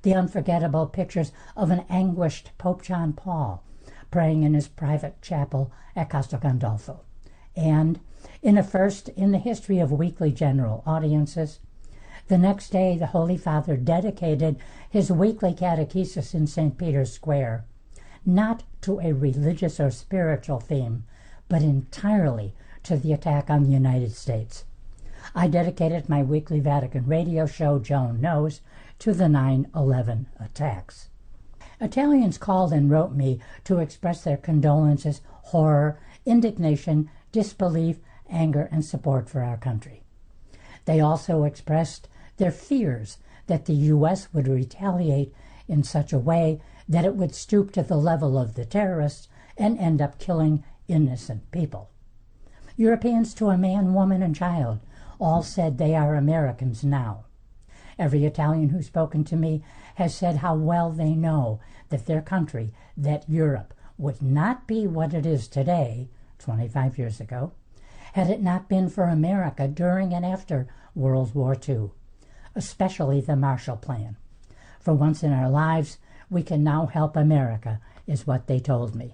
the unforgettable pictures of an anguished Pope John Paul praying in his private chapel at Castel Gandolfo. And, in a first in the history of weekly general audiences, the next day the Holy Father dedicated his weekly catechesis in St. Peter's Square, not to a religious or spiritual theme, but entirely to the attack on the United States. I dedicated my weekly Vatican radio show, Joan Knows, to the 9/11 attacks. Italians called and wrote me to express their condolences, horror, indignation, disbelief, anger, and support for our country. They also expressed their fears that the U.S. would retaliate in such a way that it would stoop to the level of the terrorists and end up killing innocent people. Europeans, to a man, woman, and child, all said they are Americans now. Every Italian who's spoken to me has said how well they know that their country, that Europe, would not be what it is today, 25 years ago, had it not been for America during and after World War II, especially the Marshall Plan. For once in our lives, we can now help America, is what they told me.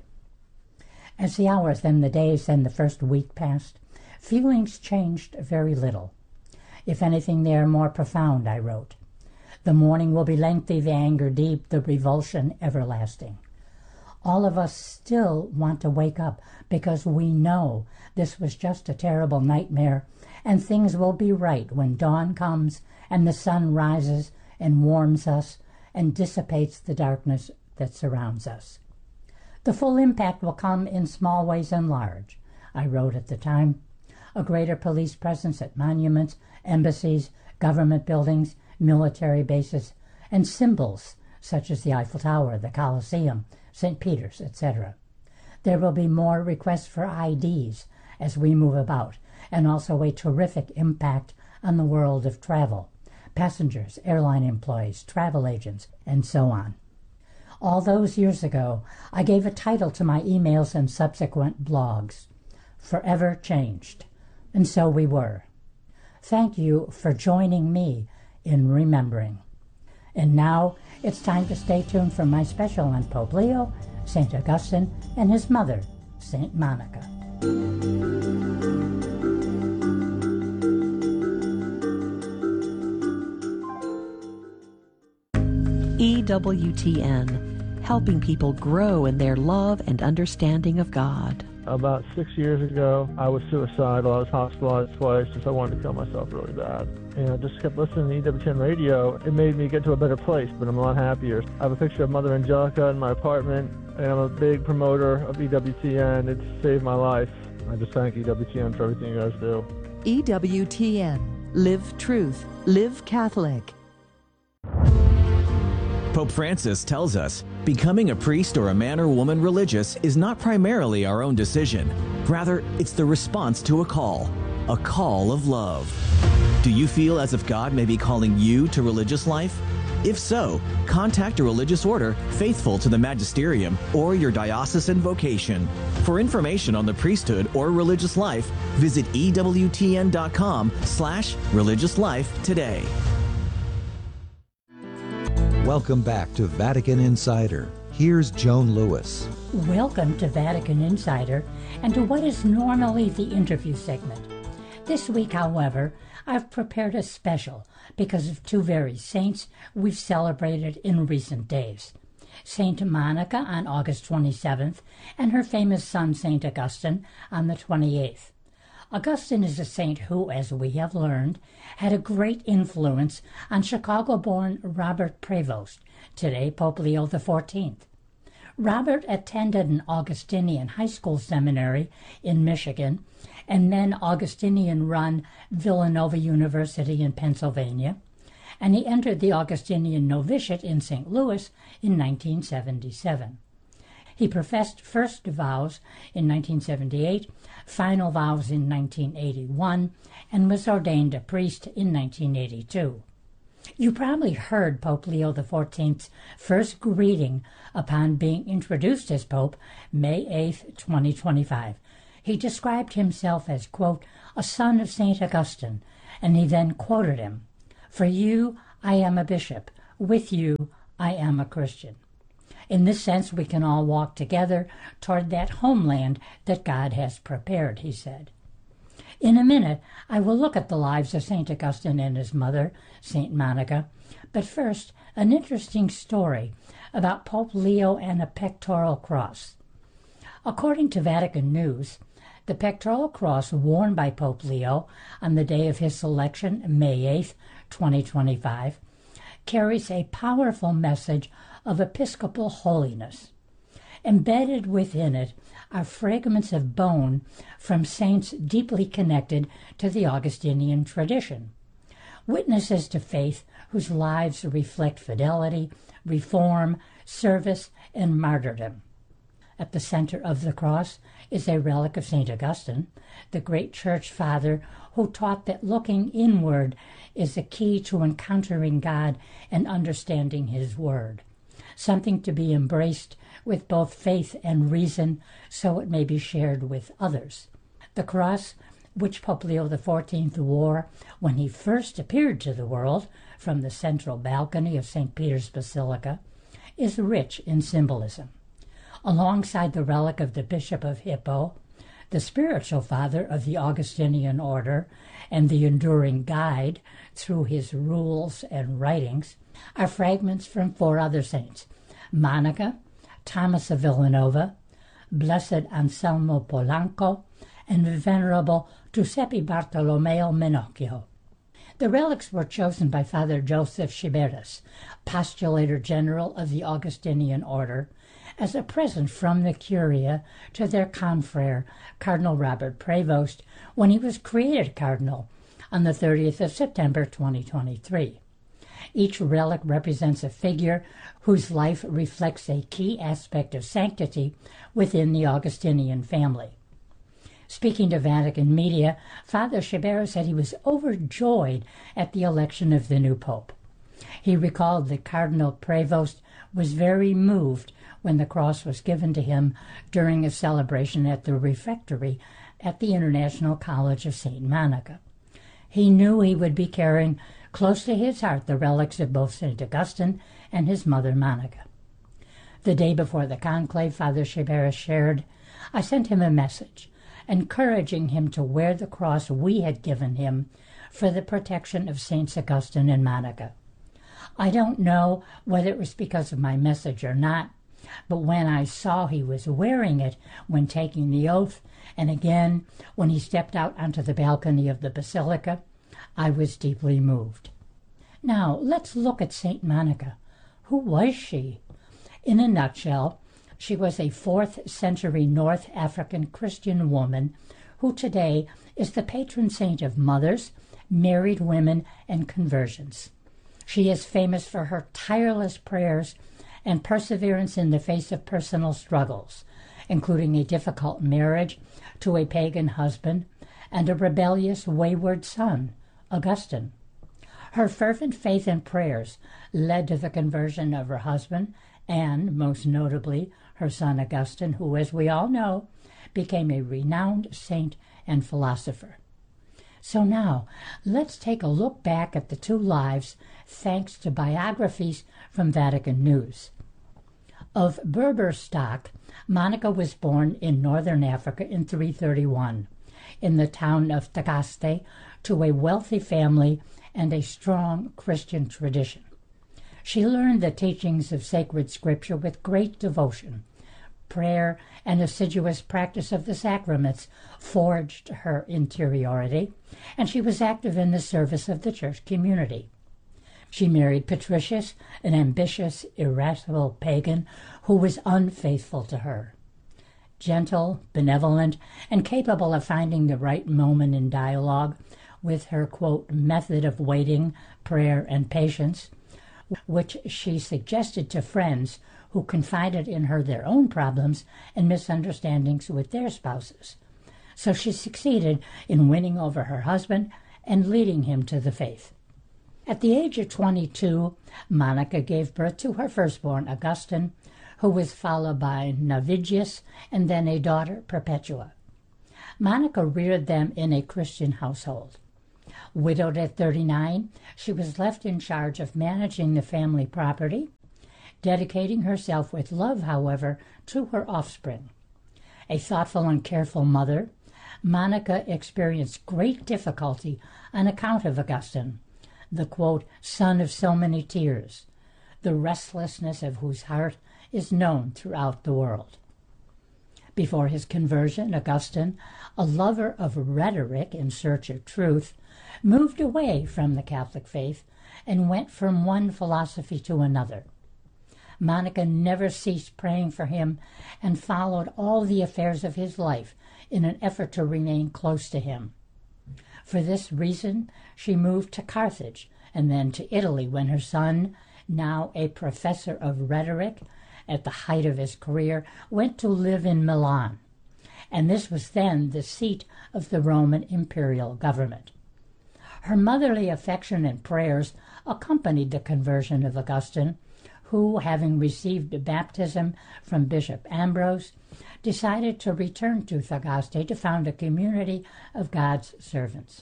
As the hours, then the days, then the first week passed, feelings changed very little. If anything, they are more profound, I wrote. The mourning will be lengthy, the anger deep, the revulsion everlasting. All of us still want to wake up because we know this was just a terrible nightmare, and things will be right when dawn comes and the sun rises and warms us and dissipates the darkness that surrounds us. The full impact will come in small ways and large, I wrote at the time. A greater police presence at monuments, embassies, government buildings, military bases, and symbols such as the Eiffel Tower, the Colosseum, St. Peter's, etc. There will be more requests for IDs as we move about, and also a terrific impact on the world of travel, passengers, airline employees, travel agents, and so on. All those years ago, I gave a title to my emails and subsequent blogs, Forever Changed, and so we were. Thank you for joining me in remembering. And now it's time to stay tuned for my special on Pope Leo, St. Augustine, and his mother, St. Monica. EWTN, helping people grow in their love and understanding of God. About 6 years ago, I was suicidal. I was hospitalized twice because I wanted to kill myself really bad. And I just kept listening to EWTN radio. It made me get to a better place, but I'm a lot happier. I have a picture of Mother Angelica in my apartment, and I'm a big promoter of EWTN. It's saved my life. I just thank EWTN for everything you guys do. EWTN. Live truth. Live Catholic. Pope Francis tells us, becoming a priest or a man or woman religious is not primarily our own decision. Rather, it's the response to a call of love. Do you feel as if God may be calling you to religious life? If so, contact a religious order faithful to the magisterium or your diocesan vocation. For information on the priesthood or religious life, visit EWTN.com/religious life today. Welcome back to Vatican Insider. Here's Joan Lewis. Welcome to Vatican Insider and to what is normally the interview segment. This week, however, I've prepared a special because of two very saints we've celebrated in recent days. Saint Monica on August 27th and her famous son Saint Augustine on the 28th. Augustine is a saint who, as we have learned, had a great influence on Chicago-born Robert Prevost, today Pope Leo XIV. Robert attended an Augustinian high school seminary in Michigan and then Augustinian-run Villanova University in Pennsylvania, and he entered the Augustinian novitiate in St. Louis in 1977. He professed first vows in 1978, final vows in 1981, and was ordained a priest in 1982. You probably heard Pope Leo XIV's first greeting upon being introduced as Pope May 8, 2025. He described himself as, quote, a son of St. Augustine, and he then quoted him, "For you I am a bishop, with you I am a Christian. In this sense, we can all walk together toward that homeland that God has prepared, he said. In a minute, I will look at the lives of St. Augustine and his mother, St. Monica, but first, an interesting story about Pope Leo and a pectoral cross. According to Vatican News, the pectoral cross worn by Pope Leo on the day of his selection, May 8, 2025, carries a powerful message of episcopal holiness. Embedded within it are fragments of bone from saints deeply connected to the Augustinian tradition, witnesses to faith whose lives reflect fidelity, reform, service, and martyrdom. At the center of the cross is a relic of St. Augustine, the great church father who taught that looking inward is a key to encountering God and understanding his word, something to be embraced with both faith and reason so it may be shared with others. The cross, which Pope Leo XIV wore when he first appeared to the world from the central balcony of St. Peter's Basilica, is rich in symbolism. Alongside the relic of the Bishop of Hippo, the spiritual father of the Augustinian order and the enduring guide through his rules and writings, are fragments from 4 other saints: Monica, Thomas of Villanova, Blessed Anselmo Polanco, and Venerable Giuseppe Bartolomeo Menocchio. The relics were chosen by Father Joseph Chiberas, postulator general of the Augustinian order, as a present from the Curia to their confrere, Cardinal Robert Prevost, when he was created cardinal on the 30th of September 2023. Each relic represents a figure whose life reflects a key aspect of sanctity within the Augustinian family. Speaking to Vatican media, Father Chiberas said he was overjoyed at the election of the new pope. He recalled that Cardinal Prevost was very moved when the cross was given to him during a celebration at the refectory at the International College of St. Monica. He knew he would be carrying close to his heart the relics of both St. Augustine and his mother Monica. The day before the conclave, Father Chiberas shared, "I sent him a message, encouraging him to wear the cross we had given him for the protection of Saints Augustine and Monica. I don't know whether it was because of my message or not, but when I saw he was wearing it when taking the oath, and again when he stepped out onto the balcony of the Basilica, I was deeply moved." Now, let's look at St. Monica. Who was she? In a nutshell, she was a 4th century North African Christian woman who today is the patron saint of mothers, married women, and conversions. She is famous for her tireless prayers and perseverance in the face of personal struggles, including a difficult marriage to a pagan husband and a rebellious, wayward son, Augustine. Her fervent faith and prayers led to the conversion of her husband and, most notably, her son Augustine, who, as we all know, became a renowned saint and philosopher. So now, let's take a look back at the 2 lives thanks to biographies from Vatican News. Of Berber stock, Monica was born in northern Africa in 331, in the town of Tagaste, to a wealthy family and a strong Christian tradition. She learned the teachings of sacred scripture with great devotion. Prayer and assiduous practice of the sacraments forged her interiority, and she was active in the service of the church community. She married Patricius, an ambitious, irascible pagan who was unfaithful to her. Gentle, benevolent, and capable of finding the right moment in dialogue with her, quote, method of waiting, prayer, and patience, which she suggested to friends who confided in her their own problems and misunderstandings with their spouses. So she succeeded in winning over her husband and leading him to the faith. At the age of 22, Monica gave birth to her firstborn, Augustine, who was followed by Navigius and then a daughter, Perpetua. Monica reared them in a Christian household. Widowed at 39, she was left in charge of managing the family property, dedicating herself with love, however, to her offspring. A thoughtful and careful mother, Monica experienced great difficulty on account of Augustine, the, quote, son of so many tears, the restlessness of whose heart is known throughout the world. Before his conversion, Augustine, a lover of rhetoric in search of truth, moved away from the Catholic faith and went from one philosophy to another. Monica never ceased praying for him and followed all the affairs of his life in an effort to remain close to him. For this reason, she moved to Carthage and then to Italy when her son, now a professor of rhetoric at the height of his career, went to live in Milan. And this was then the seat of the Roman imperial government. Her motherly affection and prayers accompanied the conversion of Augustine, who, having received baptism from Bishop Ambrose, decided to return to Thagaste to found a community of God's servants.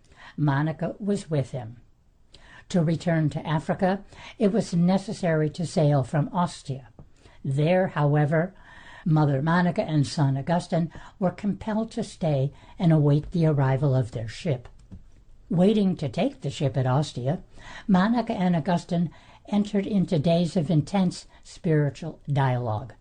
Monica was with him. To return to Africa, it was necessary to sail from Ostia. There, however, Mother Monica and son Augustine were compelled to stay and await the arrival of their ship. Waiting to take the ship at Ostia, Monica and Augustine entered into days of intense spiritual dialogue.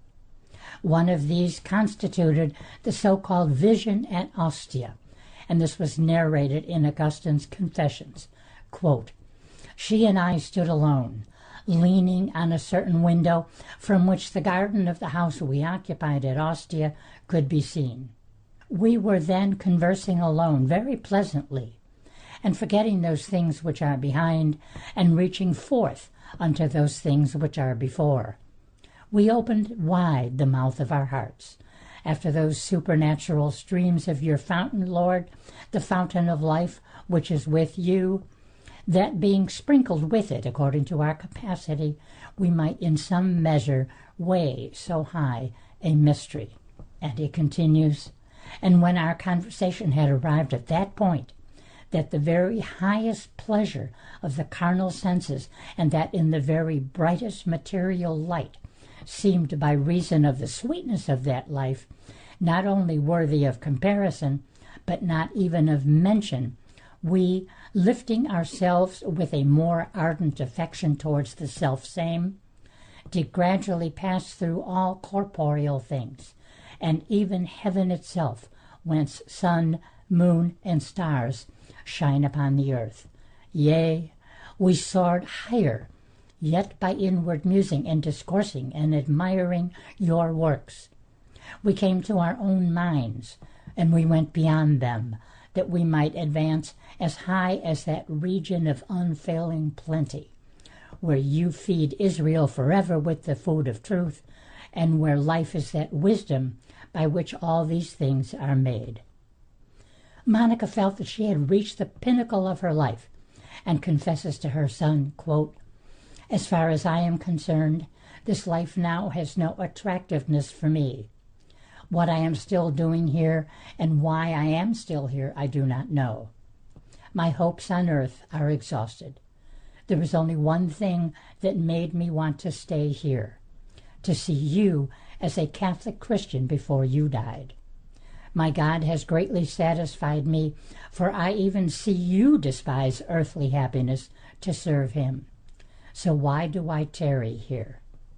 One of these constituted the so-called vision at Ostia, and this was narrated in Augustine's Confessions. Quote, she and I stood alone, leaning on a certain window from which the garden of the house we occupied at Ostia could be seen. We were then conversing alone very pleasantly, and forgetting those things which are behind, and reaching forth unto those things which are before. We opened wide the mouth of our hearts, after those supernatural streams of your fountain, Lord, the fountain of life which is with you, that being sprinkled with it according to our capacity, we might in some measure weigh so high a mystery. And he continues, and when our conversation had arrived at that point, that the very highest pleasure of the carnal senses, and that in the very brightest material light, seemed by reason of the sweetness of that life, not only worthy of comparison, but not even of mention, we, lifting ourselves with a more ardent affection towards the self-same, did gradually pass through all corporeal things, and even heaven itself, whence sun, moon, and stars shine upon the earth. Yea, we soared higher, yet by inward musing and discoursing and admiring your works. We came to our own minds, and we went beyond them, that we might advance as high as that region of unfailing plenty, where you feed Israel forever with the food of truth, and where life is that wisdom by which all these things are made. Monica felt that she had reached the pinnacle of her life, and confesses to her son, quote, as far as I am concerned, this life now has no attractiveness for me. What I am still doing here and why I am still here, I do not know. My hopes on earth are exhausted. There was only one thing that made me want to stay here, to see you as a Catholic Christian before you died. My God has greatly satisfied me, for I even see you despise earthly happiness to serve him. So why do I tarry here?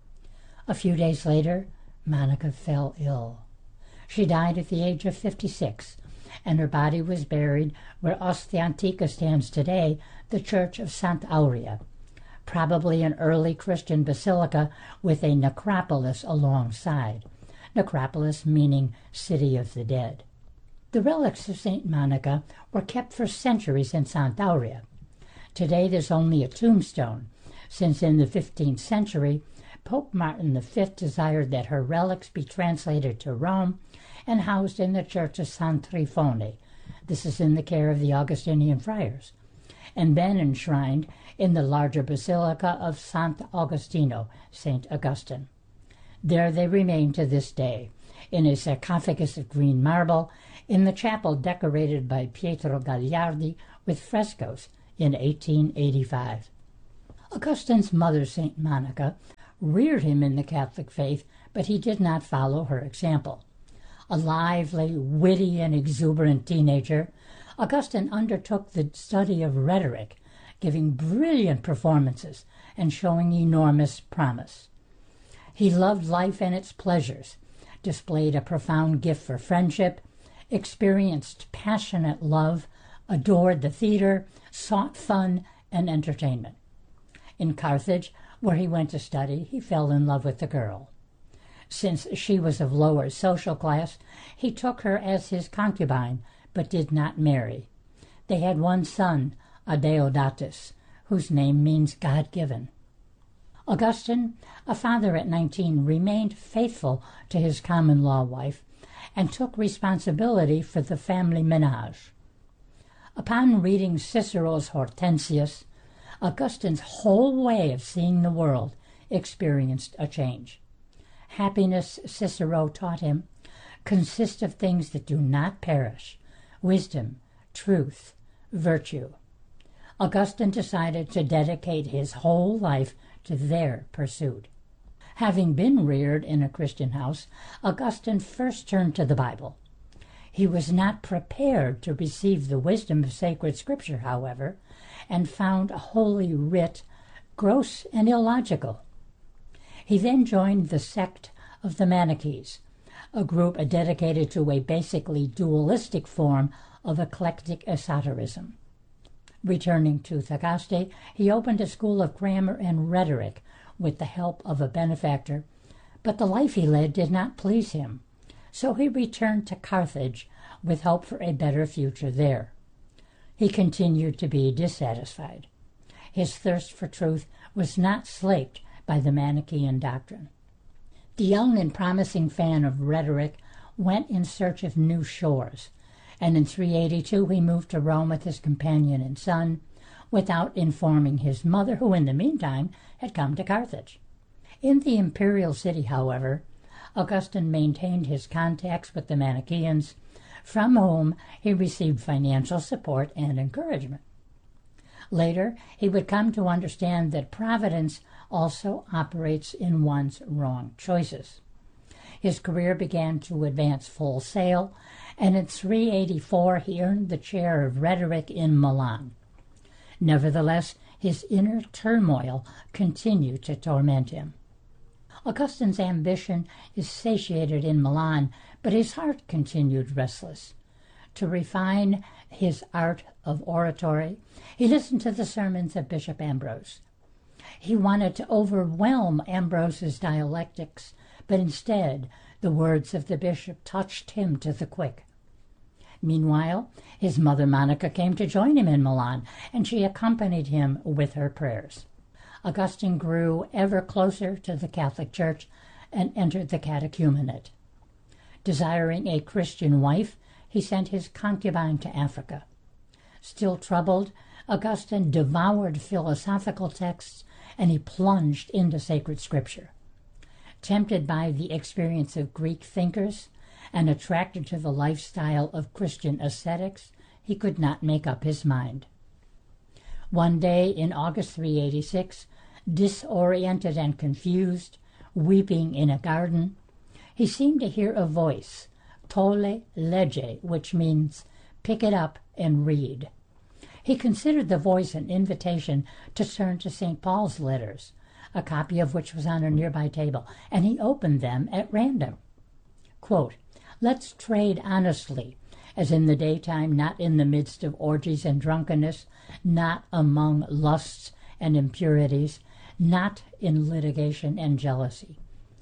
A few days later, Monica fell ill. She died at the age of 56, and her body was buried where Ostia Antica stands today, the Church of Santa Aurea, probably an early Christian basilica with a necropolis alongside, necropolis meaning city of the dead. The relics of St. Monica were kept for centuries in Santa Aurea. Today there's only a tombstone, since in the 15th century, Pope Martin V desired that her relics be translated to Rome and housed in the Church of San Trifone. This is in the care of the Augustinian friars, and then enshrined in the larger basilica of Sant'Agostino, St. Augustine. There they remain to this day, in a sarcophagus of green marble, in the chapel decorated by Pietro Gagliardi with frescoes in 1885. Augustine's mother, St. Monica, reared him in the Catholic faith, but he did not follow her example. A lively, witty, and exuberant teenager, Augustine undertook the study of rhetoric, giving brilliant performances and showing enormous promise. He loved life and its pleasures, displayed a profound gift for friendship, experienced passionate love, adored the theater, sought fun and entertainment. In Carthage, where he went to study, he fell in love with the girl. Since she was of lower social class, he took her as his concubine, but did not marry. They had one son, Adeodatus, whose name means God-given. Augustine, a father at 19, remained faithful to his common-law wife and took responsibility for the family menage. Upon reading Cicero's Hortensius, Augustine's whole way of seeing the world experienced a change. Happiness, Cicero taught him, consists of things that do not perish: wisdom, truth, virtue. Augustine decided to dedicate his whole life to their pursuit. Having been reared in a Christian house, Augustine first turned to the Bible. He was not prepared to receive the wisdom of sacred Scripture, however, and found Holy Writ gross and illogical. He then joined the sect of the Manichees, a group dedicated to a basically dualistic form of eclectic esotericism. Returning to Thagaste, he opened a school of grammar and rhetoric with the help of a benefactor, but the life he led did not please him, so he returned to Carthage with hope for a better future there. He continued to be dissatisfied. His thirst for truth was not slaked by the Manichaean doctrine. The young and promising fan of rhetoric went in search of new shores, and in 382 he moved to Rome with his companion and son, without informing his mother, who in the meantime had come to Carthage. In the imperial city, however, Augustine maintained his contacts with the Manichaeans, from whom he received financial support and encouragement. Later, he would come to understand that providence also operates in one's wrong choices. His career began to advance full sail, and in 384 he earned the chair of rhetoric in Milan. Nevertheless, his inner turmoil continued to torment him. Augustine's ambition is satiated in Milan, but his heart continued restless. To refine his art of oratory, he listened to the sermons of Bishop Ambrose. He wanted to overwhelm Ambrose's dialectics, but instead the words of the bishop touched him to the quick. Meanwhile, his mother Monica came to join him in Milan, and she accompanied him with her prayers. Augustine grew ever closer to the Catholic Church and entered the catechumenate. Desiring a Christian wife, he sent his concubine to Africa. Still troubled, Augustine devoured philosophical texts, and he plunged into sacred scripture. Tempted by the experience of Greek thinkers and attracted to the lifestyle of Christian ascetics, he could not make up his mind. One day in August 386, disoriented and confused, weeping in a garden, he seemed to hear a voice, tolle lege, which means pick it up and read. He considered the voice an invitation to turn to St. Paul's letters, a copy of which was on a nearby table, and he opened them at random. Quote, "Let's trade honestly, as in the daytime, not in the midst of orgies and drunkenness, not among lusts and impurities, not in litigation and jealousy.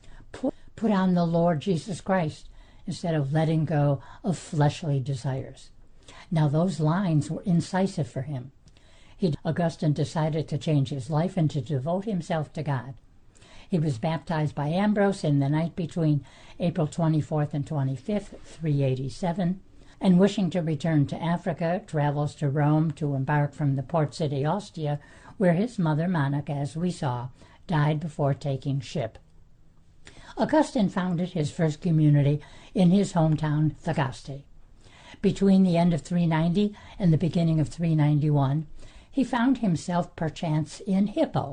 Put on the Lord Jesus Christ instead of letting go of fleshly desires." Now those lines were incisive for him. Augustine decided to change his life and to devote himself to God. He was baptized by Ambrose in the night between April 24th and 25th, 387, and wishing to return to Africa, travels to Rome to embark from the port city Ostia, where his mother Monica, as we saw, died before taking ship. Augustine founded his first community in his hometown, Thagaste. Between the end of 390 and the beginning of 391, he found himself perchance in Hippo,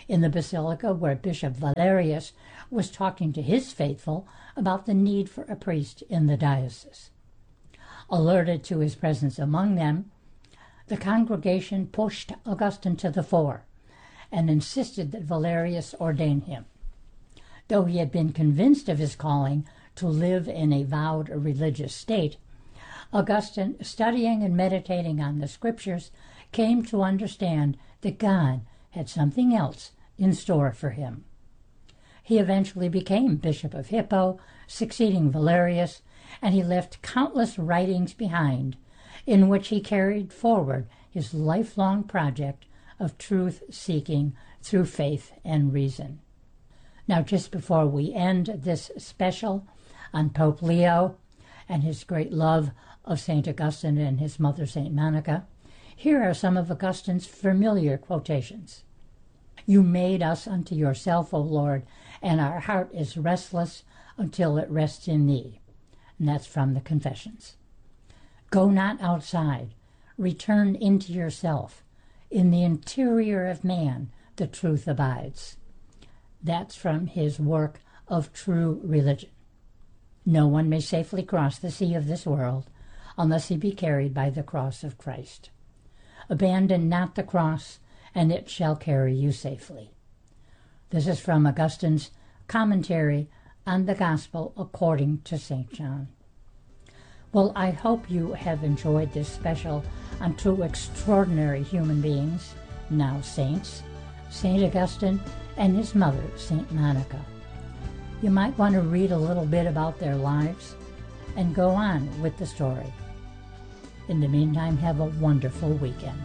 in the basilica where Bishop Valerius was talking to his faithful about the need for a priest in the diocese. Alerted to his presence among them, the congregation pushed Augustine to the fore and insisted that Valerius ordain him. Though he had been convinced of his calling to live in a vowed religious state, Augustine, studying and meditating on the scriptures, came to understand that God had something else in store for him. He eventually became Bishop of Hippo, succeeding Valerius, and he left countless writings behind in which he carried forward his lifelong project of truth-seeking through faith and reason. Now, just before we end this special on Pope Leo and his great love of St. Augustine and his mother, St. Monica, here are some of Augustine's familiar quotations. "You made us unto yourself, O Lord, and our heart is restless until it rests in thee." And that's from the Confessions. "Go not outside, return into yourself. In the interior of man the truth abides." That's from his work of True Religion. "No one may safely cross the sea of this world unless he be carried by the cross of Christ. Abandon not the cross, and it shall carry you safely." This is from Augustine's commentary on the Gospel according to St. John. Well, I hope you have enjoyed this special on two extraordinary human beings, now saints, St. Augustine and his mother, St. Monica. You might want to read a little bit about their lives and go on with the story. In the meantime, have a wonderful weekend.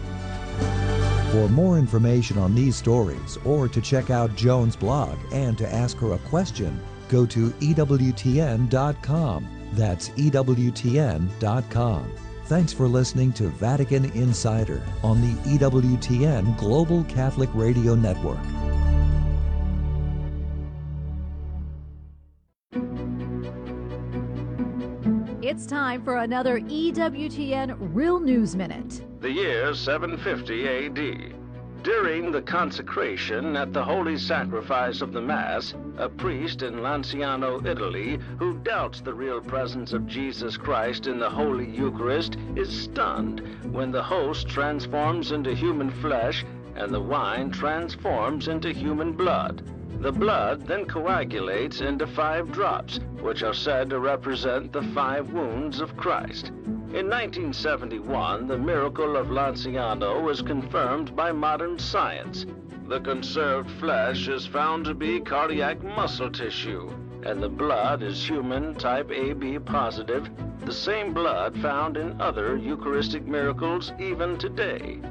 For more information on these stories or to check out Joan's blog and to ask her a question, go to EWTN.com. That's EWTN.com. Thanks for listening to Vatican Insider on the EWTN Global Catholic Radio Network. It's time for another EWTN Real News Minute. The year 750 AD. During the consecration at the Holy Sacrifice of the Mass, a priest in Lanciano, Italy, who doubts the real presence of Jesus Christ in the Holy Eucharist, is stunned when the host transforms into human flesh and the wine transforms into human blood. The blood then coagulates into 5 drops, which are said to represent the 5 wounds of Christ. In 1971, the miracle of Lanciano was confirmed by modern science. The conserved flesh is found to be cardiac muscle tissue, and the blood is human type AB positive, the same blood found in other Eucharistic miracles even today.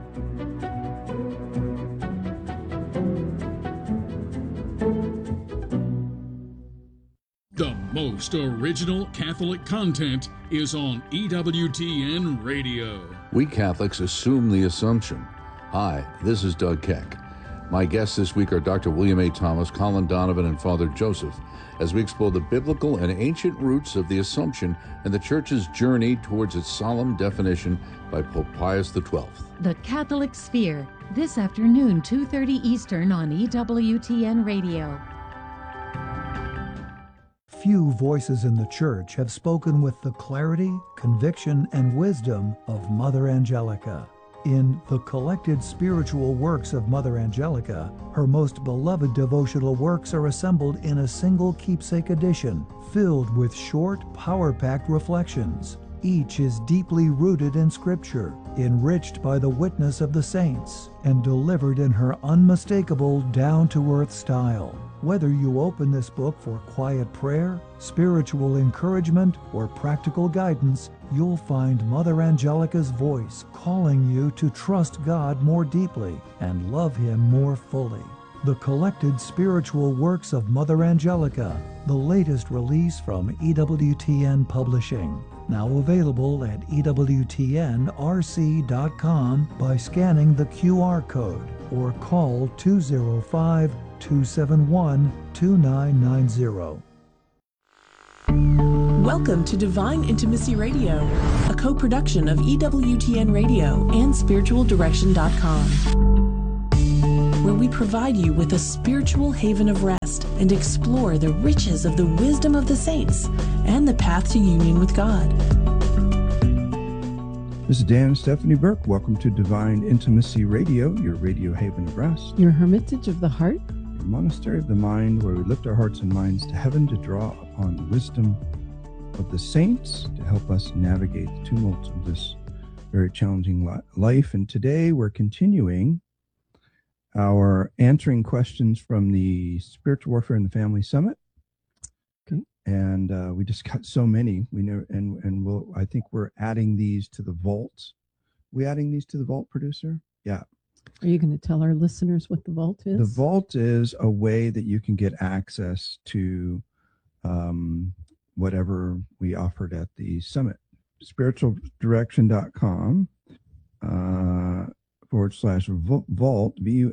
The most original Catholic content is on EWTN Radio. We Catholics assume the assumption. Hi, this is Doug Keck. My guests this week are Dr. William A. Thomas, Colin Donovan, and Father Joseph, as we explore the biblical and ancient roots of the Assumption and the Church's journey towards its solemn definition by Pope Pius XII. The Catholic Sphere, this afternoon, 2:30 Eastern on EWTN Radio. Few voices in the Church have spoken with the clarity, conviction, and wisdom of Mother Angelica. In the collected spiritual works of Mother Angelica, her most beloved devotional works are assembled in a single keepsake edition, filled with short, power-packed reflections. Each is deeply rooted in Scripture, enriched by the witness of the saints, and delivered in her unmistakable, down-to-earth style. Whether you open this book for quiet prayer, spiritual encouragement, or practical guidance, you'll find Mother Angelica's voice calling you to trust God more deeply and love Him more fully. The collected spiritual works of Mother Angelica, the latest release from EWTN Publishing. Now available at EWTNRC.com by scanning the QR code or call 205-271-2990. Welcome to Divine Intimacy Radio, a co-production of EWTN Radio and SpiritualDirection.com, where we provide you with a spiritual haven of rest and explore the riches of the wisdom of the saints and the path to union with God. This is Dan and Stephanie Burke. Welcome to Divine Intimacy Radio, your radio haven of rest. Your hermitage of the heart. Your monastery of the mind, where we lift our hearts and minds to heaven to draw upon the wisdom of the saints to help us navigate the tumults of this very challenging life. And today we're continuing our answering questions from the Spiritual Warfare in the Family Summit. Okay. And we just got so many. We know, and I think we're adding these to the vault. We adding these to the vault, producer? Yeah. Are you going to tell our listeners what the vault is? The vault is a way that you can get access to whatever we offered at the summit. Spiritualdirection.com /vault,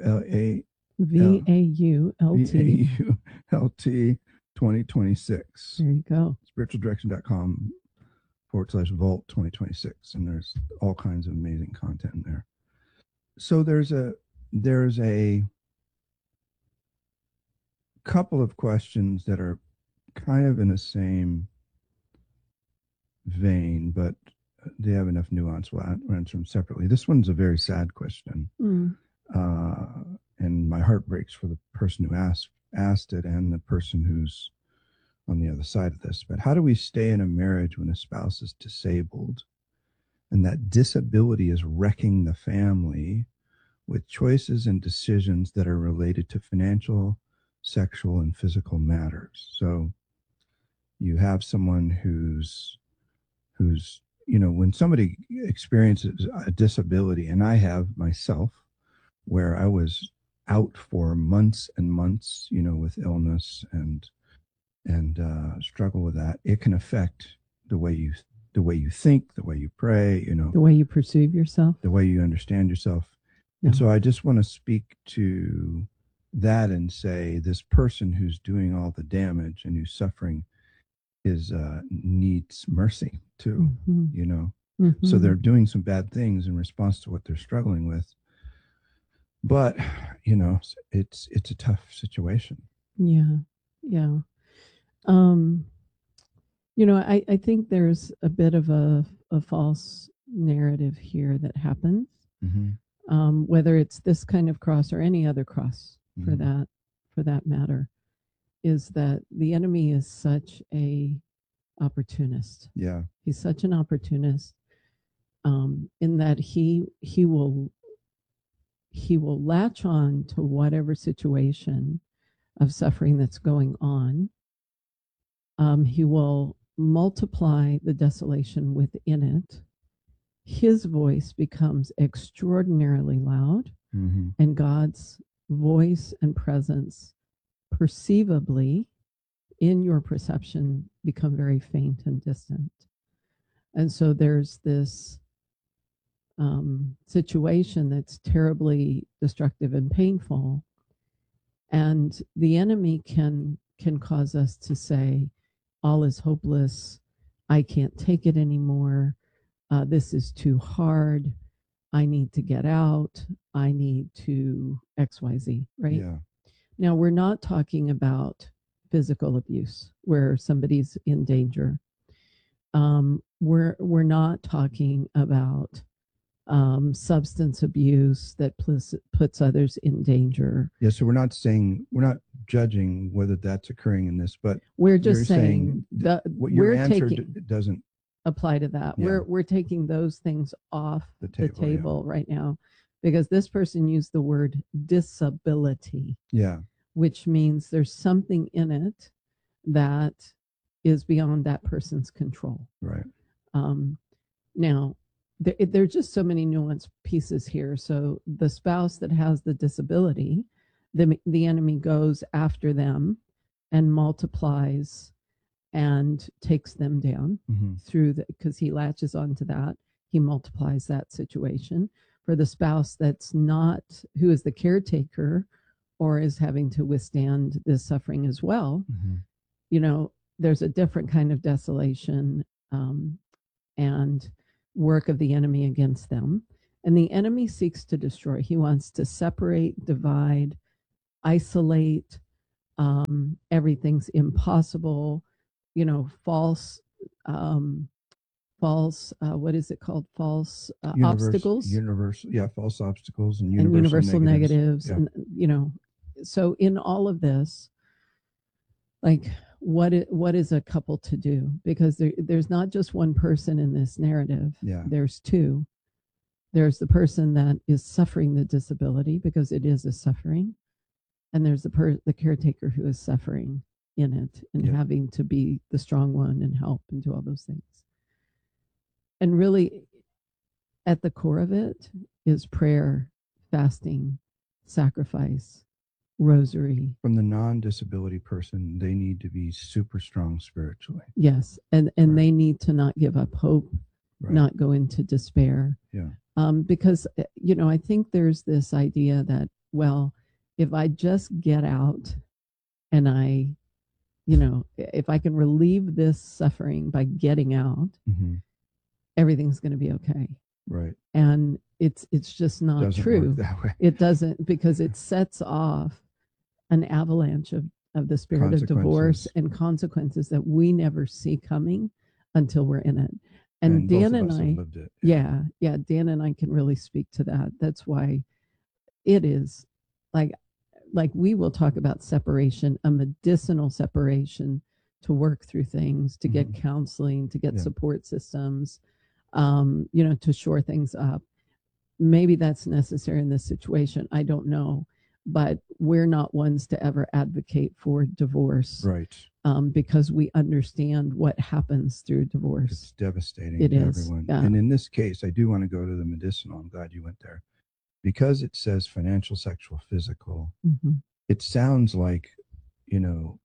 VAULT 2026. There you go. Spiritualdirection.com /vault 2026. And there's all kinds of amazing content in there. So there's a couple of questions that are kind of in the same vein, but they have enough nuance. We'll answer them separately. This one's a very sad question. And my heart breaks for the person who asked it and the person who's on the other side of this. But how do we stay in a marriage when a spouse is disabled and that disability is wrecking the family with choices and decisions that are related to financial, sexual, and physical matters? So you have someone who's when somebody experiences a disability, and I have myself, where I was out for months and months, with illness and struggle with that, it can affect the way you think, the way you pray, the way you perceive yourself, the way you understand yourself. Yeah. And so I just want to speak to that and say this person who's doing all the damage and who's suffering needs mercy too, So they're doing some bad things in response to what they're struggling with. But, it's a tough situation. Yeah. Yeah. I think there's a bit of a false narrative here that happens, whether it's this kind of cross or any other cross for that matter, is that the enemy is such a opportunist. Yeah. He's such an opportunist, in that he will latch on to whatever situation of suffering that's going on. He will multiply the desolation within it. His voice becomes extraordinarily loud, and God's voice and presence perceivably in your perception become very faint and distant. And so there's this situation that's terribly destructive and painful, and the enemy can cause us to say, all is hopeless, I can't take it anymore, this is too hard, I need to get out, I need to XYZ, right? Yeah. Now, we're not talking about physical abuse where somebody's in danger. We're not talking about substance abuse that puts others in danger. Yeah, so we're not judging whether that's occurring in this, but we're just saying that what your answer doesn't apply to that. Yeah. We're taking those things off the table yeah. right now, because this person used the word disability. Yeah. Which means there's something in it that is beyond that person's control. Right. Now, there's just so many nuanced pieces here. So the spouse that has the disability, the enemy goes after them and multiplies and takes them down because he latches onto that. He multiplies that situation. For the spouse that's not, who is the caretaker or is having to withstand this suffering as well, there's a different kind of desolation and work of the enemy against them. And the enemy seeks to destroy. He wants to separate, divide, isolate. Everything's impossible. False. What is it called? False obstacles. False obstacles and universal negatives. Yeah. And so in all of this, like, what is a couple to do? Because there's not just one person in this narrative. Yeah. There's two. There's the person that is suffering the disability, because it is a suffering, and there's the caretaker who is suffering in it and having to be the strong one and help and do all those things. And really, at the core of it is prayer, fasting, sacrifice, rosary. From the non-disability person, they need to be super strong spiritually. Yes, and they need to not give up hope, not go into despair. Yeah. Because, I think there's this idea that, well, if I just get out and if I can relieve this suffering by getting out, everything's going to be okay. Right. And it's just not doesn't true. Work that way. It doesn't, because it sets off an avalanche of the spirit of divorce and consequences that we never see coming until we're in it. And Dan and I lived it. Yeah, Dan and I can really speak to that. That's why it is like we will talk about separation, a medicinal separation, to work through things, to get counseling, to get support systems, to shore things up. Maybe that's necessary in this situation. I don't know. But we're not ones to ever advocate for divorce. Right. Because we understand what happens through divorce. It's devastating to everyone. Yeah. And in this case, I do want to go to the medicinal. I'm glad you went there. Because it says financial, sexual, physical, it sounds like, you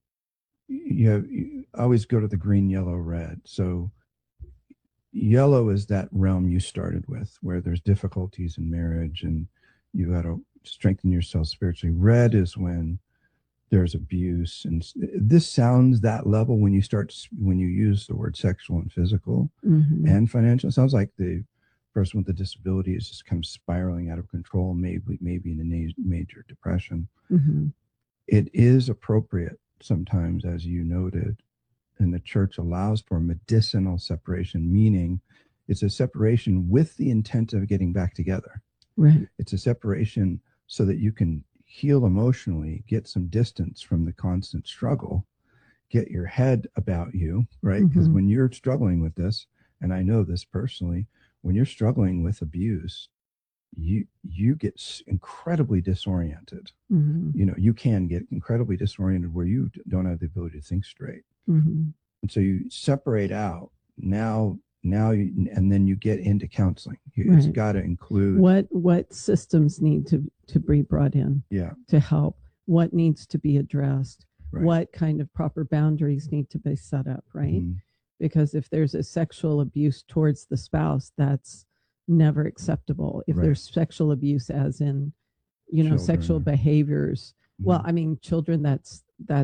always go to the green, yellow, red. So yellow is that realm you started with, where there's difficulties in marriage and you got to strengthen yourself spiritually. Red is when there's abuse, and this sounds that level when you use the word sexual and physical and financial. It sounds like the person with the disability is just kind of spiraling out of control, maybe in a major depression. It is appropriate sometimes, as you noted, and the church allows for medicinal separation, meaning it's a separation with the intent of getting back together. Right. It's a separation so that you can heal emotionally, get some distance from the constant struggle, get your head about you, right? Because when you're struggling with this, and I know this personally, when you're struggling with abuse, you get incredibly disoriented. You can get incredibly disoriented where you don't have the ability to think straight. And so you separate out now and then you get into counseling. It's got to include what systems need to be brought in to help, what needs to be addressed, what kind of proper boundaries need to be set up, right? Because if there's a sexual abuse towards the spouse, that's never acceptable. If there's sexual abuse, as in children, sexual behaviors, well, I mean, children, that's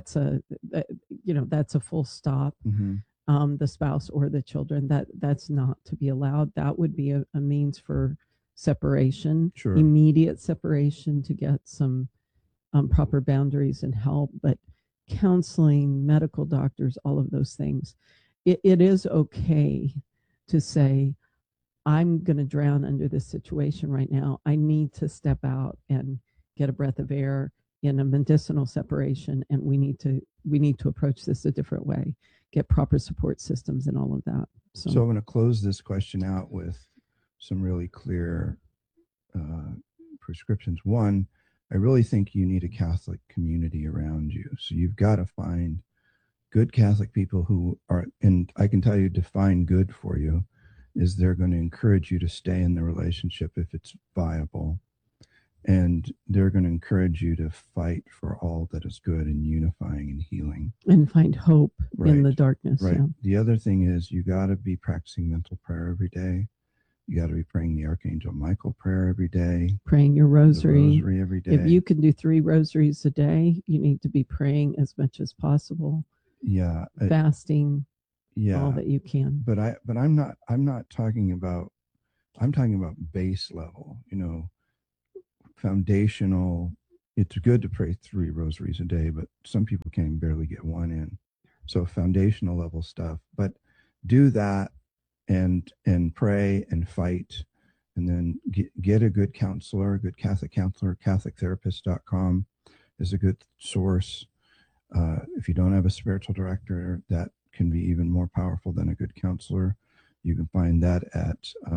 a full stop. The spouse or the children, that's not to be allowed. That would be a means for separation, immediate separation, to get some proper boundaries and help. But counseling, medical doctors, all of those things, it is okay to say, I'm going to drown under this situation right now. I need to step out and get a breath of air in a medicinal separation, and we need to approach this a different way, get proper support systems and all of that. So I'm going to close this question out with some really clear prescriptions. One, I really think you need a Catholic community around you. So you've got to find good Catholic people who are, and I can tell you, define good for you is they're going to encourage you to stay in the relationship if it's viable. And they're going to encourage you to fight for all that is good and unifying and healing. And find hope in the darkness. Right. Yeah. The other thing is you got to be practicing mental prayer every day. You got to be praying the Archangel Michael prayer every day. Praying your rosary. The rosary every day. If you can do 3 rosaries a day, you need to be praying as much as possible. Yeah. Fasting. All that you can. But I'm not talking about I'm talking about base level, foundational. It's good to pray 3 rosaries a day, but some people can barely get 1 in. So foundational level stuff, but do that and pray and fight, and then get a good counselor, a good Catholic counselor. CatholicTherapist.com is a good source. If you don't have a spiritual director, that can be even more powerful than a good counselor. You can find that at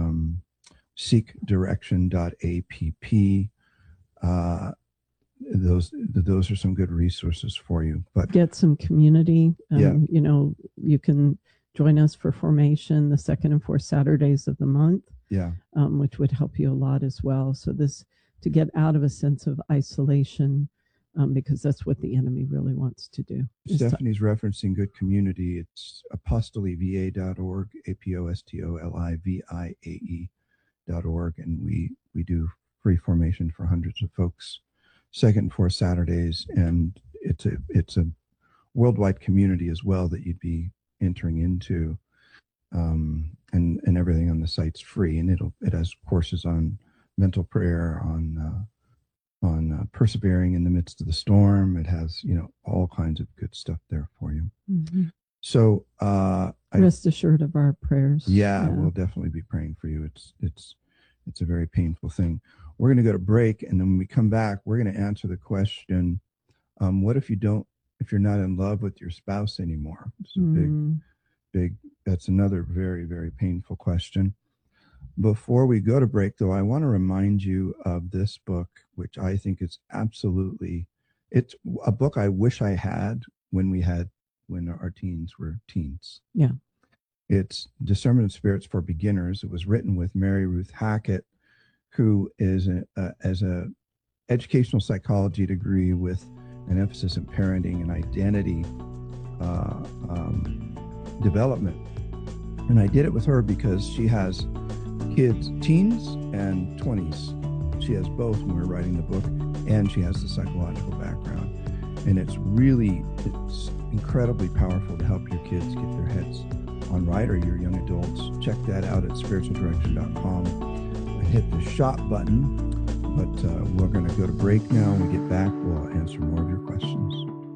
seekdirection.app. Those are some good resources for you. But get some community. Yeah. You can join us for formation the 2nd and 4th Saturdays of the month. Yeah. Which would help you a lot as well. So to get out of a sense of isolation, because that's what the enemy really wants to do. Stephanie's referencing good community. It's apostolivae.org, apostolivae.org, and we do free formation for hundreds of folks, 2nd and 4th Saturdays, and it's a worldwide community as well that you'd be entering into, and everything on the site's free, and it has courses on mental prayer, on persevering in the midst of the storm. It has all kinds of good stuff there for you. Mm-hmm. So rest assured of our prayers. Yeah, we'll definitely be praying for you. It's a very painful thing. We're going to go to break, and then when we come back, we're going to answer the question: what if you're not in love with your spouse anymore? It's a big. That's another very, very painful question. Before we go to break, though, I want to remind you of this book, which I think is it's a book I wish I had when our teens were teens. Yeah. It's Discernment of Spirits for Beginners. It was written with Mary Ruth Hackett, who is as a educational psychology degree with an emphasis in parenting and identity development. And I did it with her because she has kids, teens and 20s. She has both when we're writing the book, and she has the psychological background. And it's incredibly powerful to help your kids get their heads on right, or your young adults. Check that out at spiritualdirection.com and hit the shop button. But we're going to go to break now. When we get back, we'll answer more of your questions.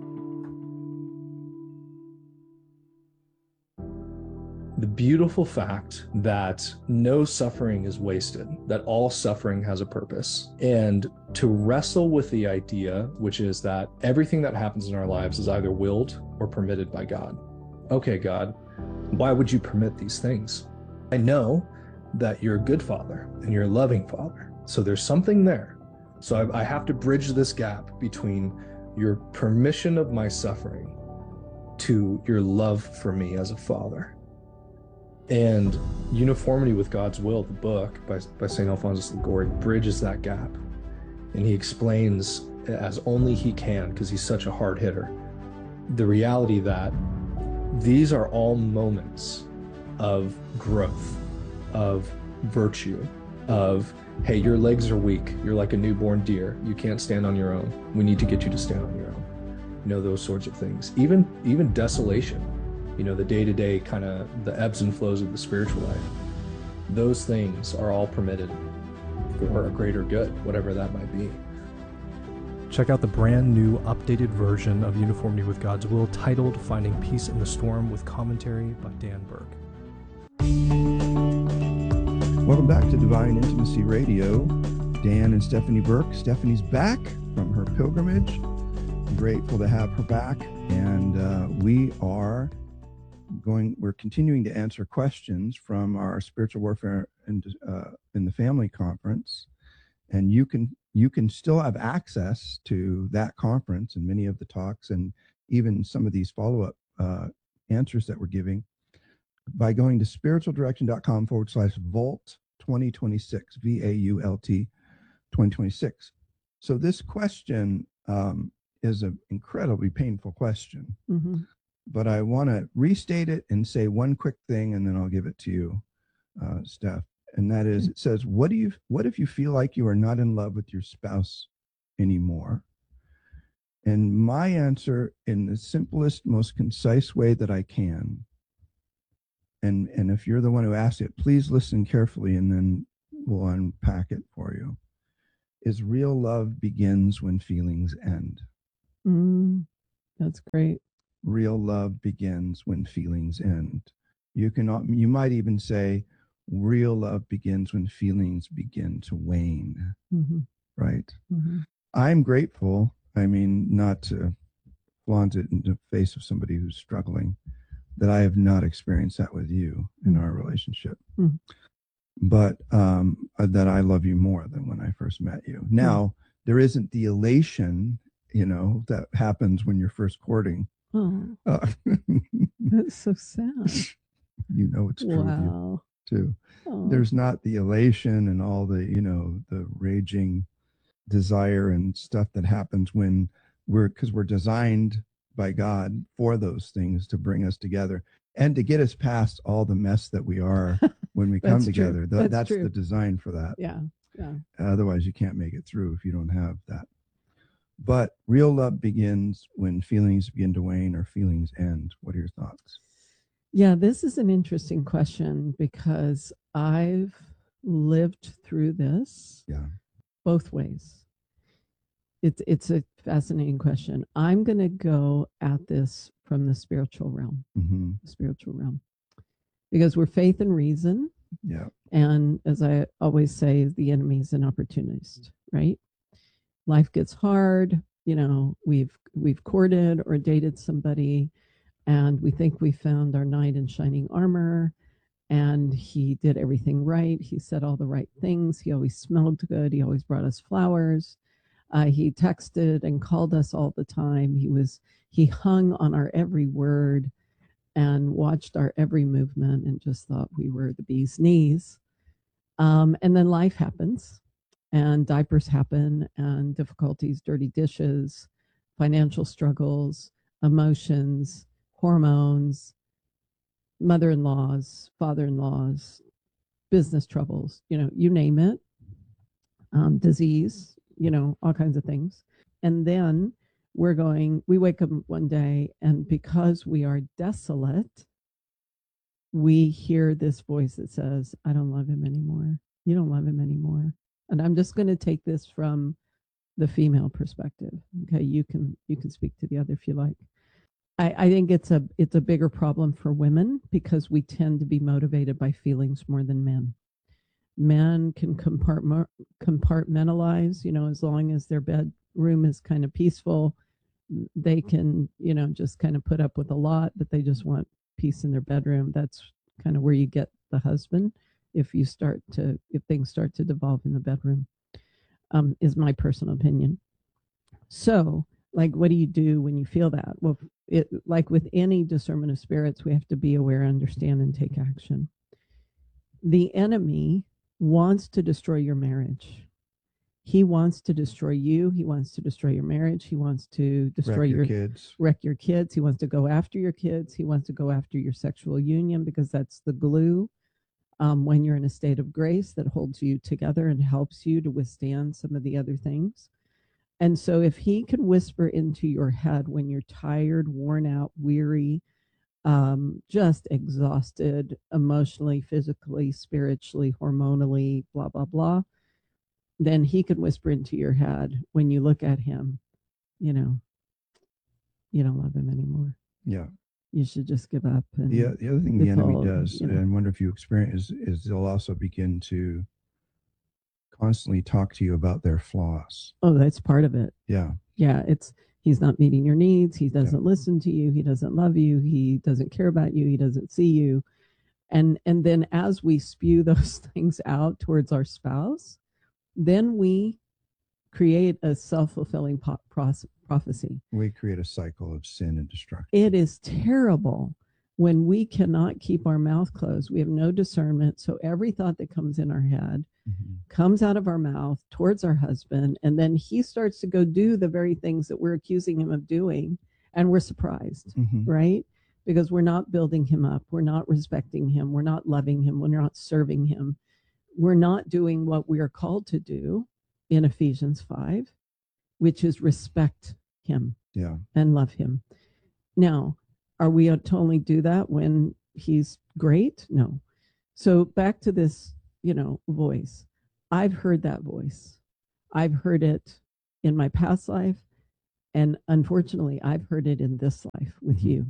The beautiful fact that no suffering is wasted, that all suffering has a purpose, and to wrestle with the idea, which is that everything that happens in our lives is either willed or permitted by God. Okay, God, why would you permit these things? I know that you're a good father and you're a loving father. So there's something there. So I have to bridge this gap between your permission of my suffering to your love for me as a father. And Uniformity with God's Will, the book by St. Alphonsus Liguori, bridges that gap. And he explains, as only he can, because he's such a hard hitter, the reality that these are all moments of growth, of virtue, of, hey, your legs are weak. You're like a newborn deer. You can't stand on your own. We need to get you to stand on your own. Those sorts of things. Even desolation. The day-to-day kind of the ebbs and flows of the spiritual life. Those things are all permitted for a greater good, whatever that might be. Check out the brand new updated version of Uniformity with God's Will, titled Finding Peace in the Storm, with commentary by Dan Burke. Welcome back to Divine Intimacy Radio. Dan and Stephanie Burke. Stephanie's back from her pilgrimage. I'm grateful to have her back. And we're continuing to answer questions from our Spiritual Warfare in the Family Conference. And you can still have access to that conference and many of the talks, and even some of these follow-up answers that we're giving, by going to spiritualdirection.com/vault 2026, VAULT 2026. So this question is an incredibly painful question. Mm-hmm. But I want to restate it and say one quick thing, and then I'll give it to you, Steph. And that is, it says, what if you feel like you are not in love with your spouse anymore? And my answer, in the simplest, most concise way that I can, and if you're the one who asked it, please listen carefully and then will unpack it for you, is real love begins when feelings end. That's great. Real love begins when feelings end. You might even say real love begins when feelings begin to wane. Right? I'm grateful. I mean, not to flaunt it in the face of somebody who's struggling, that I have not experienced that with you in our relationship. But that I love you more than when I first met you. Now, there isn't the elation, that happens when you're first courting. That's so sad. It's true of you too. There's not the elation and all the, the raging desire and stuff that happens when because we're designed by God for those things to bring us together and to get us past all the mess that we are when we come together. That's the design for that. Yeah. Otherwise, you can't make it through if you don't have that. But real love begins when feelings begin to wane or feelings end. What are your thoughts? Yeah, this is an interesting question because I've lived through this both ways. It's a fascinating question. I'm going to go at this from the spiritual realm, because we're faith and reason. Yeah. And as I always say, the enemy is an opportunist, right? Life gets hard. We've courted or dated somebody, and we think we found our knight in shining armor, and he did everything right. He said all the right things. He always smelled good. He always brought us flowers. He texted and called us all the time. He hung on our every word and watched our every movement and just thought we were the bee's knees. And then life happens, and diapers happen, and difficulties, dirty dishes, financial struggles, emotions, hormones, mother-in-laws, father-in-laws, business troubles, you name it, disease, all kinds of things. And then we wake up one day, and because we are desolate, we hear this voice that says, I don't love him anymore. You don't love him anymore. And I'm just going to take this from the female perspective. Okay. You can speak to the other if you like. I think it's a bigger problem for women because we tend to be motivated by feelings more than men. Men can compartmentalize, as long as their bedroom is kind of peaceful, they can, just kind of put up with a lot, but they just want peace in their bedroom. That's kind of where you get the husband if things start to devolve in the bedroom, is my personal opinion. So, what do you do when you feel that? Well, like with any discernment of spirits, we have to be aware, understand, and take action. The enemy wants to destroy your marriage. He wants to destroy you. He wants to destroy your marriage. He wants to destroy wreck your kids. He wants to go after your kids. He wants to go after your sexual union because that's the glue when you're in a state of grace that holds you together and helps you to withstand some of the other things. And so if he can whisper into your head when you're tired, worn out, weary, just exhausted emotionally, physically, spiritually, hormonally, blah, blah, blah, then he can whisper into your head when you look at him, you don't love him anymore. Yeah. You should just give up. And the other thing the enemy does, and I wonder if you experience, is they'll also begin to constantly talk to you about their flaws. Oh, that's part of it. Yeah. Yeah. He's not meeting your needs. He doesn't listen to you. He doesn't love you. He doesn't care about you. He doesn't see you. And then as we spew those things out towards our spouse, then we create a self-fulfilling prophecy. We create a cycle of sin and destruction. It is terrible when we cannot keep our mouth closed. We have no discernment. So every thought that comes in our head comes out of our mouth towards our husband. And then he starts to go do the very things that we're accusing him of doing. And we're surprised, right? Because we're not building him up. We're not respecting him. We're not loving him. We're not serving him. We're not doing what we are called to do in Ephesians 5, which is respect him and love him. Now, are we to only do that when he's great? No. So back to this, voice. I've heard that voice. I've heard it in my past life. And unfortunately, I've heard it in this life with you.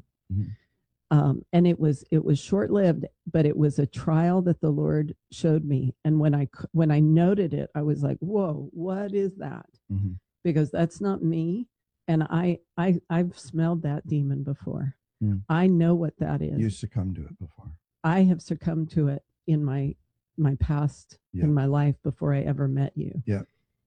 And it was short-lived, but it was a trial that the Lord showed me. And when I noted it, I was like, whoa, what is that? Because that's not me. And I've smelled that demon before. I know what that is. You succumbed to it before. I have succumbed to it in my past, in my life, before I ever met you. Yeah.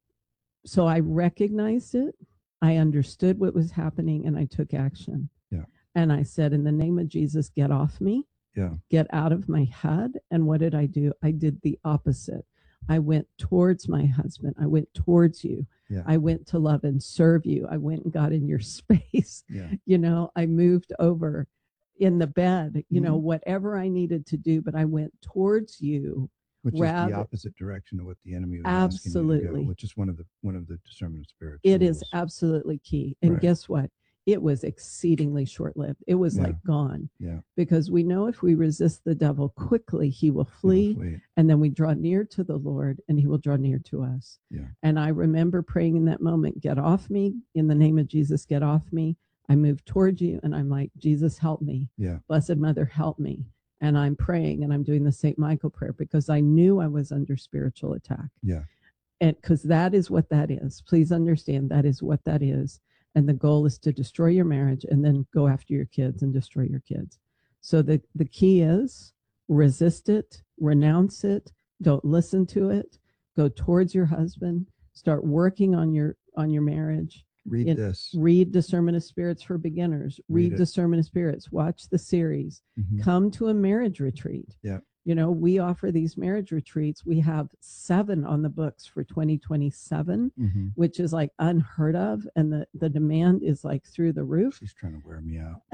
So I recognized it. I understood what was happening, and I took action. Yeah. And I said, in the name of Jesus, get off me. Yeah. Get out of my head. And what did I do? I did the opposite. I went towards my husband. I went towards you. Yeah. I went to love and serve you. I went and got in your space. Yeah. You know, I moved over in the bed, you know, whatever I needed to do, but I went towards you. Which is the opposite direction of what the enemy was asking you to go, which is one of the discernment of spirits. It is absolutely key. And guess what? It was exceedingly short-lived. It was like gone. Yeah. Because we know if we resist the devil quickly, he will flee. And then we draw near to the Lord and he will draw near to us. Yeah. And I remember praying in that moment, get off me. In the name of Jesus, get off me. I moved towards you and I'm like, Jesus, help me. Yeah. Blessed Mother, help me. And I'm praying and I'm doing the St. Michael prayer because I knew I was under spiritual attack. Yeah. And because that is what that is. Please understand that is what that is. And the goal is to destroy your marriage and then go after your kids and destroy your kids. So the key is resist it, renounce it, don't listen to it, go towards your husband, start working on your marriage. Read this. Read Discernment of Spirits for Beginners. Read Discernment of Spirits. Watch the series. Come to a marriage retreat. Yeah. You know, we offer these marriage retreats. We have 7 on the books for 2027, which is like unheard of. And the demand is like through the roof. She's trying to wear me out.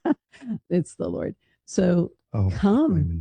It's the Lord. So come,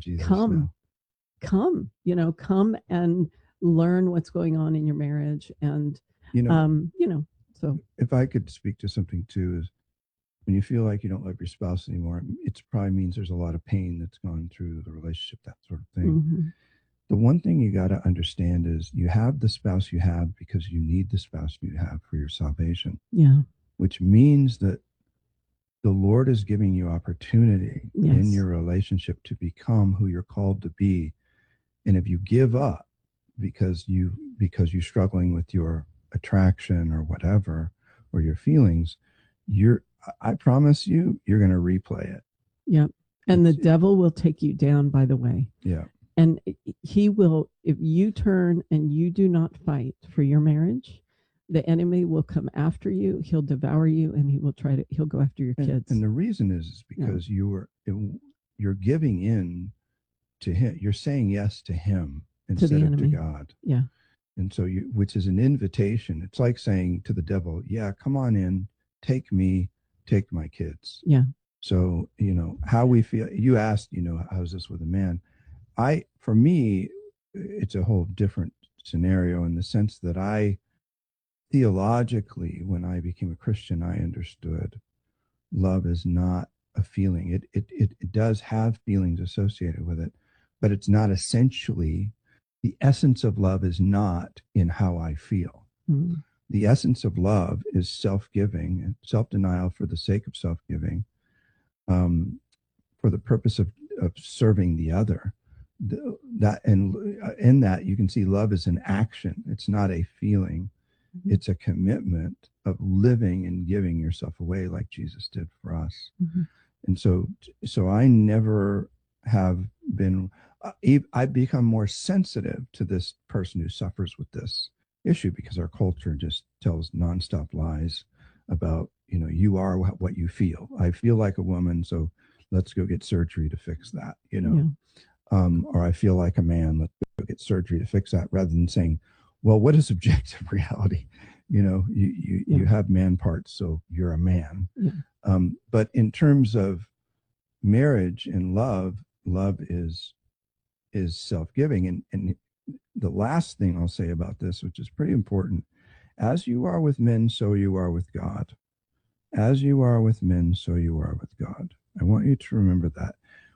you know, come and learn what's going on in your marriage. And, so if I could speak to something too, is when you feel like you don't love your spouse anymore, it probably means there's a lot of pain that's gone through the relationship, that sort of thing. The one thing you got to understand is you have the spouse you have because you need the spouse you have for your salvation. Yeah. Which means that the Lord is giving you opportunity in your relationship to become who you're called to be. And if you give up because you're struggling with your attraction or whatever, or your feelings, I promise you're going to replay it. Yep. And the devil will take you down, by the way. Yeah. And he will, if you turn and you do not fight for your marriage, the enemy will come after you. He'll devour you and he'll go after your kids. And the reason is because you're giving in to him. You're saying yes to him instead of to God. Yeah. And so which is an invitation. It's like saying to the devil, yeah, come on in, take me, take my kids. Yeah. So, how we feel, you asked, how's this with a man? For me, it's a whole different scenario in the sense that theologically, when I became a Christian, I understood love is not a feeling. It does have feelings associated with it, but it's not essentially. The essence of love is not in how I feel. The essence of love is self-giving and self-denial for the sake of self-giving, for the purpose of serving the other. In that you can see love is an action. It's not a feeling. It's a commitment of living and giving yourself away like Jesus did for us. And so I never have been. I've become more sensitive to this person who suffers with this issue because our culture just tells nonstop lies about, you are what you feel. I feel like a woman, so let's go get surgery to fix that, or I feel like a man, let's go get surgery to fix that, rather than saying, well, what is objective reality? You have man parts, so you're a man. But in terms of marriage and love is self-giving. And the last thing I'll say about this, which is pretty important, as you are with men, so you are with God. As you are with men, so you are with God. I want you to remember that.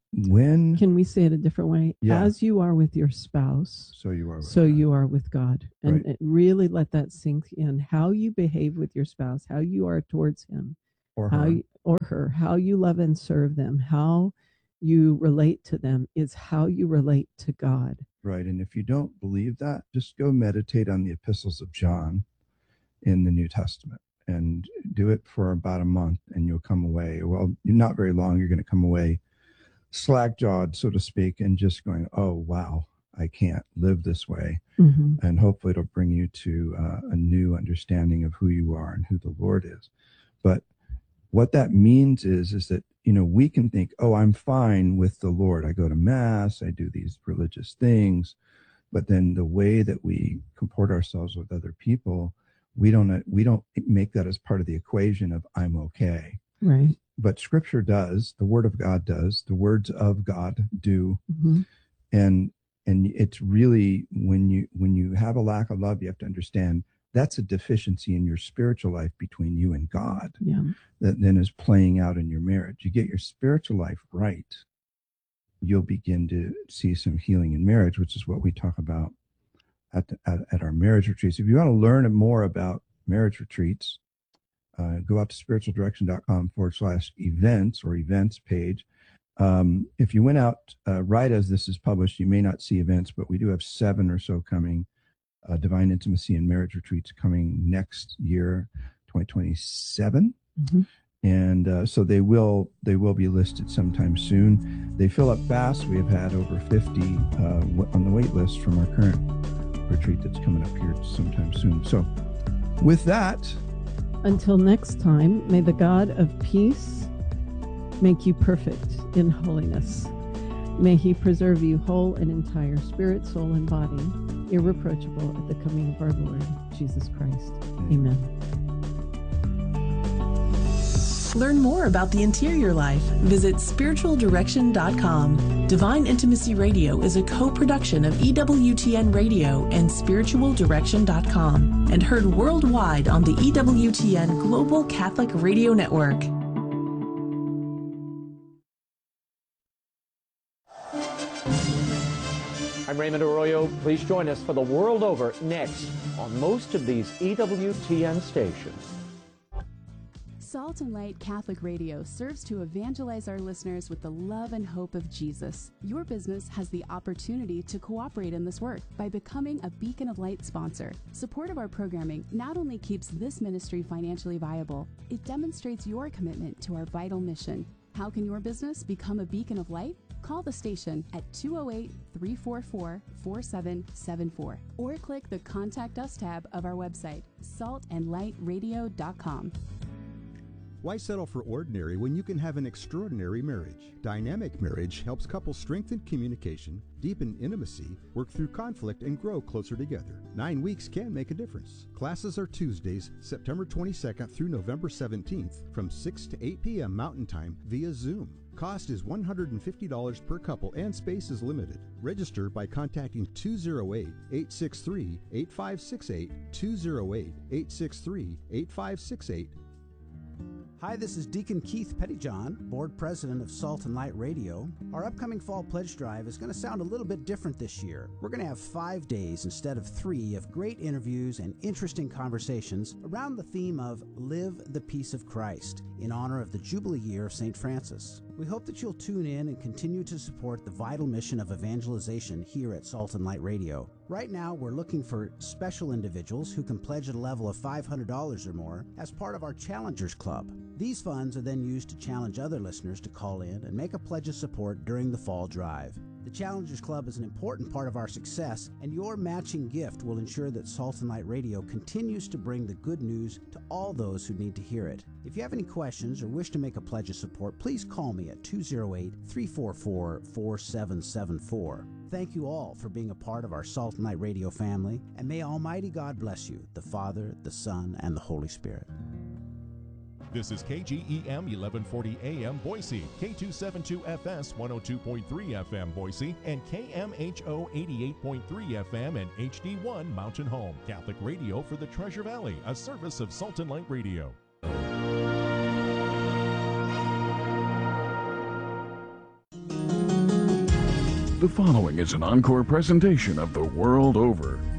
When can we say it a different way? Yeah. As you are with your spouse, so you are with so you are with God. And Right. really let that sink in. How you behave with your spouse, how you are towards him, Or how her. or her, how you love and serve them, how you relate to them is how you relate to God. Right. And if you don't believe that, just go meditate on the epistles of John in the New Testament and do it for about a month and you'll come away. Well, not very long. You're going to come away slack-jawed, so to speak, and just going, oh, wow, I can't live this way. Mhm. And hopefully it'll bring you to a new understanding of who you are and who the Lord is. But what that means is that, we can think, oh, I'm fine with the Lord. I go to mass, I do these religious things, but then the way that we comport ourselves with other people, we don't make that as part of the equation of I'm okay. Right. But Scripture does, the Word of God does, the words of God do. Mhm. And it's really when you have a lack of love, you have to understand that's a deficiency in your spiritual life between you and God Yeah. that then is playing out in your marriage. You get your spiritual life right, you'll begin to see some healing in marriage, which is what we talk about at our marriage retreats. If you want to learn more about marriage retreats, go out to spiritualdirection.com/events or events page. If you went out right as this is published, you may not see events, but we do have 7 or so coming. Divine Intimacy and Marriage Retreats coming next year, 2027. Mhm. And so they will be listed sometime soon. They fill up fast. We have had over 50 on the wait list from our current retreat that's coming up here sometime soon. So with that, until next time, may the God of peace make you perfect in holiness. May he preserve you whole and entire, spirit, soul, and body, irreproachable at the coming of our Lord Jesus Christ. Amen. Learn more about the interior life. Visit spiritualdirection.com. Divine Intimacy Radio is a co-production of EWTN Radio and spiritualdirection.com and heard worldwide on the EWTN Global Catholic Radio Network. I'm Raymond Arroyo. Please join us for The World Over next on most of these EWTN stations. Salt and Light Catholic Radio serves to evangelize our listeners with the love and hope of Jesus. Your business has the opportunity to cooperate in this work by becoming a Beacon of Light sponsor. Support of our programming not only keeps this ministry financially viable, it demonstrates your commitment to our vital mission. How can your business become a beacon of light? Call the station at 208-344-4774 or click the Contact Us tab of our website, saltandlightradio.com. Why settle for ordinary when you can have an extraordinary marriage? Dynamic Marriage helps couples strengthen communication, deepen intimacy, work through conflict, and grow closer together. 9 weeks can make a difference. Classes are Tuesdays, September 22nd through November 17th from 6 to 8 p.m. Mountain Time via Zoom. Cost is $150 per couple and space is limited. Register by contacting 208-863-8568, 208-863-8568. Hi, this is Deacon Keith Pettyjohn, Board President of Salt and Light Radio. Our upcoming Fall Pledge Drive is going to sound a little bit different this year. We're going to have 5 days instead of 3 of great interviews and interesting conversations around the theme of Live the Peace of Christ in honor of the Jubilee year of St. Francis. We hope that you'll tune in and continue to support the vital mission of evangelization here at Salt and Light Radio. Right now, we're looking for special individuals who can pledge at a level of $500 or more as part of our Challengers Club. These funds are then used to challenge other listeners to call in and make a pledge of support during the fall drive. The Challengers Club is an important part of our success, and your matching gift will ensure that Salt and Light Radio continues to bring the good news to all those who need to hear it. If you have any questions or wish to make a pledge of support, please call me at 208-344-4774. Thank you all for being a part of our Salt and Light Radio family, and may Almighty God bless you, the Father, the Son, and the Holy Spirit. This is KGEM 1140 AM Boise, K272FS 102.3 FM Boise, and KMHO 88.3 FM and HD1 Mountain Home. Catholic radio for the Treasure Valley, a service of Salt and Light Radio. The following is an encore presentation of The World Over.